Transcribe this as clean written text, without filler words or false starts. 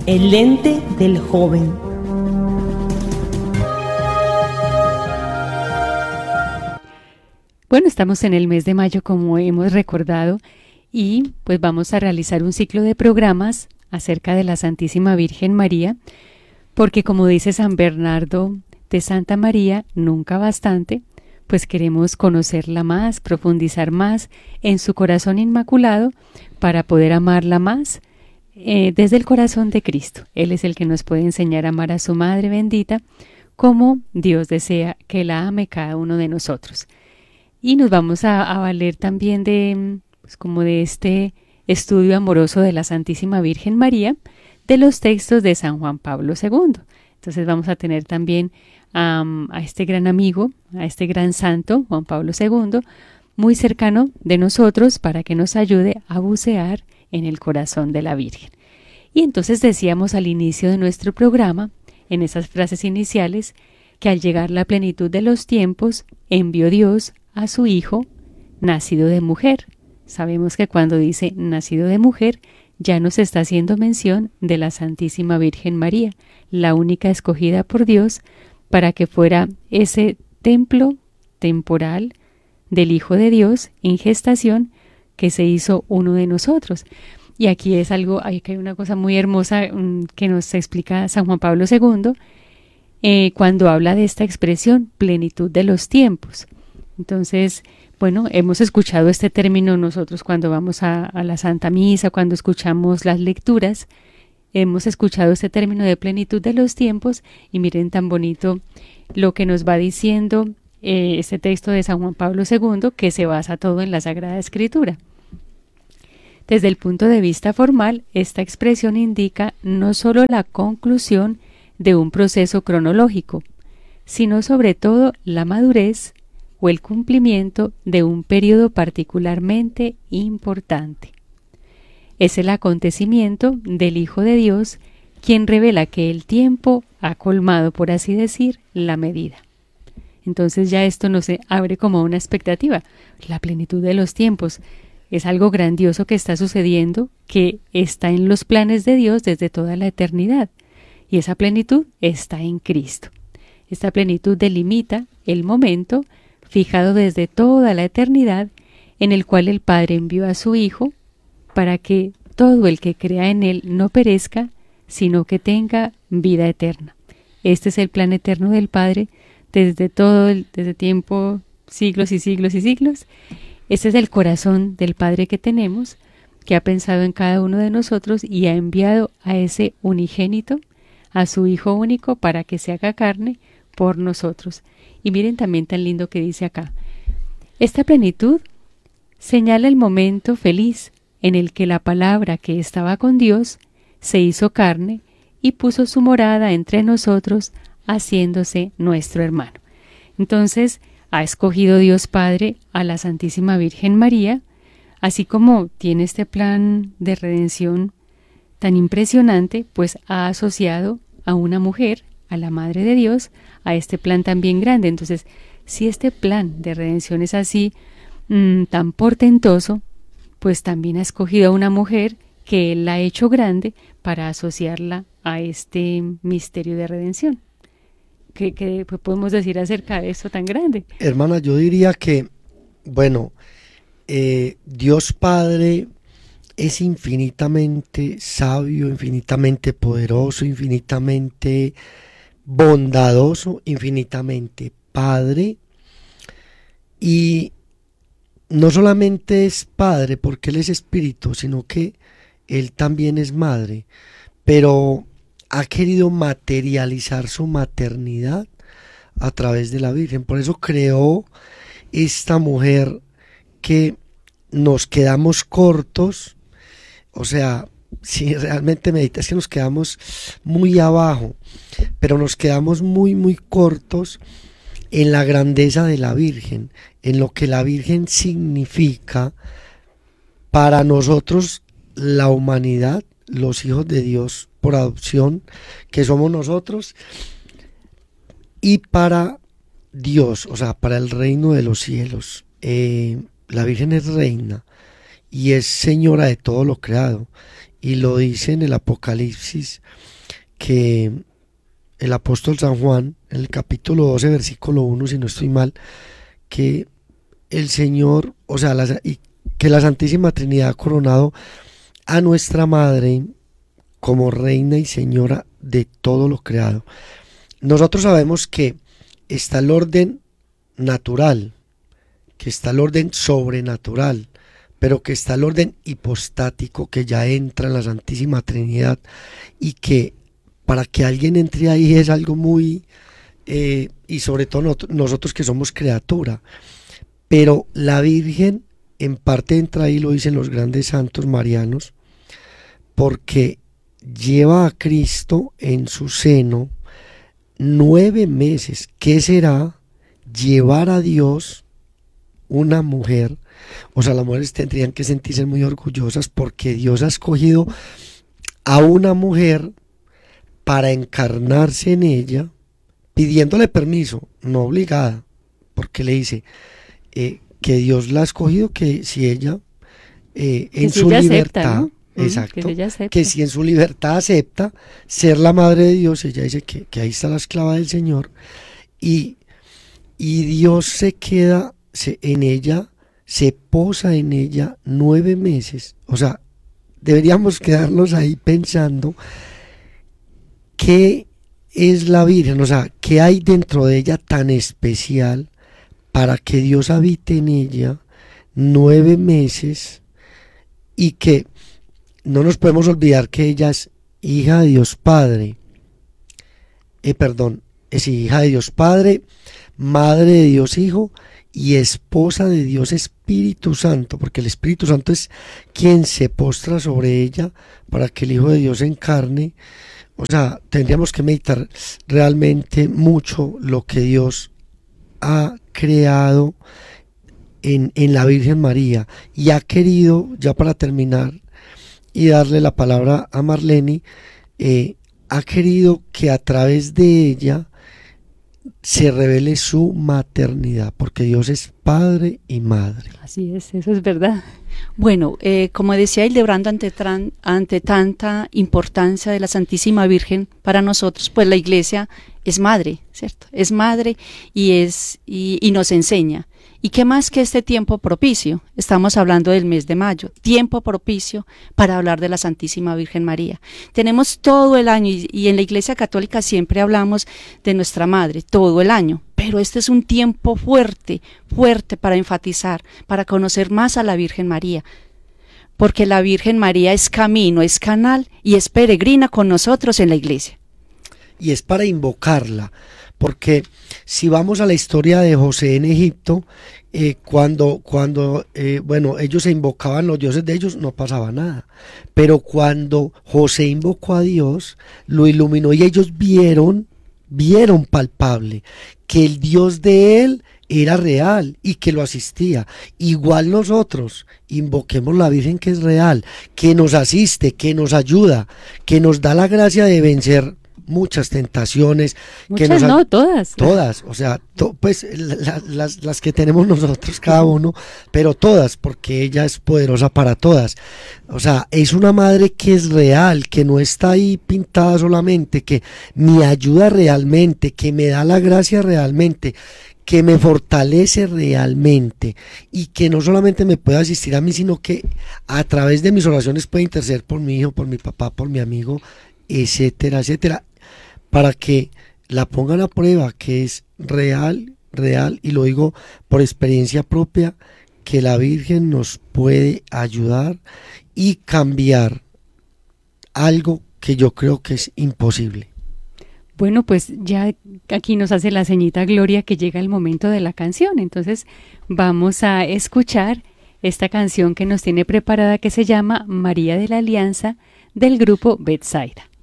El lente del joven. Bueno, estamos en el mes de mayo, como hemos recordado, y pues vamos a realizar un ciclo de programas acerca de la Santísima Virgen María, porque como dice San Bernardo de Santa María, nunca bastante, pues queremos conocerla más, profundizar más en su corazón inmaculado para poder amarla más desde el corazón de Cristo. Él es el que nos puede enseñar a amar a su Madre bendita como Dios desea que la ame cada uno de nosotros. Y nos vamos a valer también de, pues como de este estudio amoroso de la Santísima Virgen María, de los textos de San Juan Pablo II. Entonces vamos a tener también a este gran amigo, a este gran santo, Juan Pablo II, muy cercano de nosotros para que nos ayude a bucear en el corazón de la Virgen. Y entonces decíamos al inicio de nuestro programa, en esas frases iniciales, que al llegar la plenitud de los tiempos, envió Dios a su Hijo, nacido de mujer. Sabemos que cuando dice nacido de mujer, ya nos está haciendo mención de la Santísima Virgen María, la única escogida por Dios para que fuera ese templo temporal del Hijo de Dios en gestación que se hizo uno de nosotros. Y aquí es algo, aquí hay una cosa muy hermosa que nos explica San Juan Pablo II cuando habla de esta expresión, plenitud de los tiempos. Entonces, bueno, hemos escuchado este término nosotros cuando vamos a la Santa Misa, cuando escuchamos las lecturas, hemos escuchado este término de plenitud de los tiempos y miren tan bonito lo que nos va diciendo este texto de San Juan Pablo II, que se basa todo en la Sagrada Escritura. Desde el punto de vista formal, esta expresión indica no solo la conclusión de un proceso cronológico, sino sobre todo la madurez o el cumplimiento de un periodo particularmente importante. Es el acontecimiento del Hijo de Dios quien revela que el tiempo ha colmado, por así decir, la medida. Entonces ya esto nos abre como una expectativa, la plenitud de los tiempos. Es algo grandioso que está sucediendo, que está en los planes de Dios desde toda la eternidad. Y esa plenitud está en Cristo. Esta plenitud delimita el momento fijado desde toda la eternidad en el cual el Padre envió a su Hijo para que todo el que crea en Él no perezca, sino que tenga vida eterna. Este es el plan eterno del Padre desde tiempo, siglos y siglos y siglos. Este es el corazón del Padre que tenemos, que ha pensado en cada uno de nosotros y ha enviado a ese unigénito, a su Hijo único, para que se haga carne por nosotros. Y miren también tan lindo que dice acá. Esta plenitud señala el momento feliz en el que la palabra que estaba con Dios se hizo carne y puso su morada entre nosotros, haciéndose nuestro hermano. Entonces, ha escogido Dios Padre a la Santísima Virgen María, así como tiene este plan de redención tan impresionante, pues ha asociado a una mujer, a la Madre de Dios, a este plan también grande. Entonces, si este plan de redención es así tan portentoso, pues también ha escogido a una mujer que Él la ha hecho grande para asociarla a este misterio de redención. ¿Qué podemos decir acerca de esto tan grande? Hermana, yo diría que, bueno, Dios Padre es infinitamente sabio, infinitamente poderoso, infinitamente bondadoso, infinitamente Padre, y no solamente es Padre porque Él es Espíritu, sino que Él también es Madre, pero ha querido materializar su maternidad a través de la Virgen. Por eso creó esta mujer que nos quedamos cortos, o sea, si realmente meditas que nos quedamos muy abajo, pero nos quedamos muy cortos en la grandeza de la Virgen, en lo que la Virgen significa para nosotros, la humanidad, los hijos de Dios por adopción, que somos nosotros, y para Dios, o sea, para el reino de los cielos. La Virgen es reina y es señora de todo lo creado, y lo dice en el Apocalipsis, que el apóstol San Juan, en el capítulo 12, versículo 1, si no estoy mal, que el Señor, o sea, y que la Santísima Trinidad ha coronado a nuestra Madre como Reina y Señora de todo lo creado. Nosotros sabemos que está el orden natural, que está el orden sobrenatural, pero que está el orden hipostático que ya entra en la Santísima Trinidad, y que para que alguien entre ahí es algo muy, y sobre todo nosotros que somos criatura, pero la Virgen en parte entra ahí, lo dicen los grandes santos marianos, porque lleva a Cristo en su seno 9 meses. ¿Qué será llevar a Dios una mujer? O sea, las mujeres tendrían que sentirse muy orgullosas porque Dios ha escogido a una mujer para encarnarse en ella, pidiéndole permiso, no obligada, porque le dice que Dios la ha escogido, que si ella en si su ella libertad, acepta, ¿no? exacto, Que si ella acepta. que si en su libertad acepta ser la madre de Dios, ella dice que ahí está la esclava del Señor, y Dios se queda en ella, se posa en ella 9 meses. O sea, deberíamos quedarnos ahí pensando qué es la Virgen, o sea, qué hay dentro de ella tan especial para que Dios habite en ella 9 meses, y que no nos podemos olvidar que ella es hija de Dios Padre, es hija de Dios Padre, madre de Dios Hijo y esposa de Dios Espíritu Santo, porque el Espíritu Santo es quien se postra sobre ella para que el Hijo de Dios se encarne. O sea, tendríamos que meditar realmente mucho lo que Dios ha creado en la Virgen María, y ha querido, ya para terminar y darle la palabra a Marlene, ha querido que a través de ella se revele su maternidad, porque Dios es Padre y Madre. Así es, eso es verdad. Bueno, como decía Hildebrando, ante tanta importancia de la Santísima Virgen para nosotros, pues la Iglesia es madre, ¿cierto? Es madre y nos enseña. ¿Y qué más que este tiempo propicio? Estamos hablando del mes de mayo, tiempo propicio para hablar de la Santísima Virgen María. Tenemos todo el año, y en la Iglesia Católica siempre hablamos de nuestra Madre, todo el año, pero este es un tiempo fuerte para enfatizar, para conocer más a la Virgen María, porque la Virgen María es camino, es canal y es peregrina con nosotros en la Iglesia. Y es para invocarla, porque si vamos a la historia de José en Egipto, cuando ellos se invocaban los dioses de ellos, no pasaba nada, pero cuando José invocó a Dios, lo iluminó y ellos vieron palpable que el Dios de él era real y que lo asistía. Igual nosotros invoquemos la Virgen, que es real, que nos asiste, que nos ayuda, que nos da la gracia de vencer muchas tentaciones. Muchas, no, todas. Todas, o sea, pues las que tenemos nosotros cada uno, pero todas, porque ella es poderosa para todas. O sea, es una madre que es real, que no está ahí pintada solamente, que me ayuda realmente, que me da la gracia realmente, que me fortalece realmente, y que no solamente me puede asistir a mí, sino que a través de mis oraciones puede interceder por mi hijo, por mi papá, por mi amigo, etcétera, etcétera, para que la pongan a prueba, que es real, y lo digo por experiencia propia, que la Virgen nos puede ayudar y cambiar algo que yo creo que es imposible. Bueno, pues ya aquí nos hace la señita Gloria que llega el momento de la canción, entonces vamos a escuchar esta canción que nos tiene preparada, que se llama María de la Alianza, del grupo Betsaida.